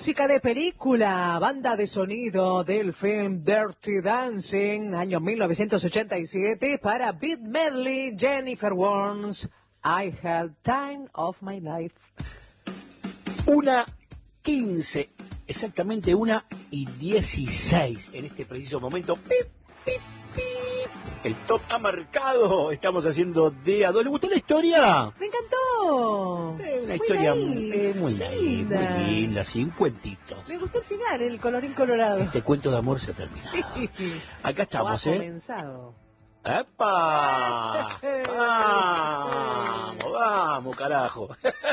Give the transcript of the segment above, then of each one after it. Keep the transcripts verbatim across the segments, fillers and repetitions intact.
Música de película, banda de sonido del film Dirty Dancing, año mil novecientos ochenta y siete, para Beat Medley, Jennifer Warnes, I Had Time of My Life. Una quince, exactamente una y dieciséis en este preciso momento. Pip, pip, pip. El top ha marcado, estamos haciendo de a dos. ¿Le gustó la historia? Me encantó. Eh, una muy historia naif, eh, muy linda, muy linda, sí, un cuentito. Me gustó el final, el colorín colorado. Este cuento de amor se ha terminado. Sí. Acá estamos, ha ¿eh? comenzado. ¡Epa! ¡Vamos, vamos, carajo!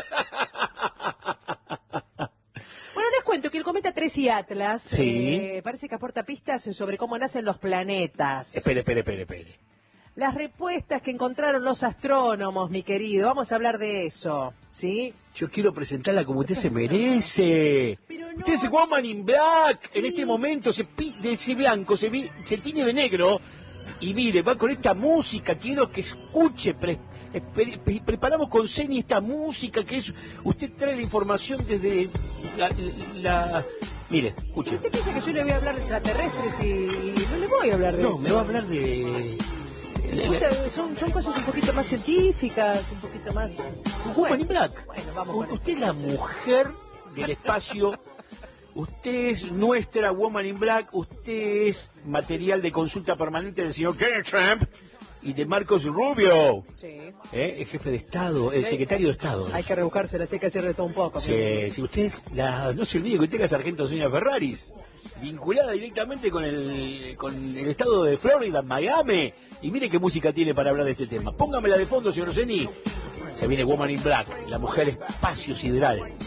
Bueno, les cuento que el cometa Tracy Atlas Sí. eh, parece que aporta pistas sobre cómo nacen los planetas. Espere, espere, espere, espere. Las respuestas que encontraron los astrónomos, mi querido. Vamos a hablar de eso, ¿sí? Yo quiero presentarla como usted se merece. Pero no. Usted es Woman in Black. Sí. En este momento se pi de ese blanco, se, vi se tiñe de negro. Y mire, va con esta música. Quiero que escuche. Pre pre pre preparamos con Seni esta música que es. Usted trae la información desde la. la mire, escuche. ¿Usted piensa que yo le voy a hablar de extraterrestres y no le voy a hablar de No, eso? me va a hablar de. Son, son cosas un poquito más científicas, un poquito más... Woman in Black. Bueno, vamos con Usted es eso. la mujer del espacio. Usted es nuestra Woman in Black. Usted es material de consulta permanente del señor Kenneth Trump y de Marcos Rubio. Sí. ¿Eh? El jefe de Estado, el secretario de Estado. Hay que rebuscársela, hay que hacer de todo un poco. Sí, si usted es la... No se olvide que usted es sargento señora Ferraris, vinculada directamente con el, con el estado de Florida, Miami. Y mire qué música tiene para hablar de este tema. Póngamela de fondo, señor Seni. Se viene Woman in Black, la mujer espacio sideral.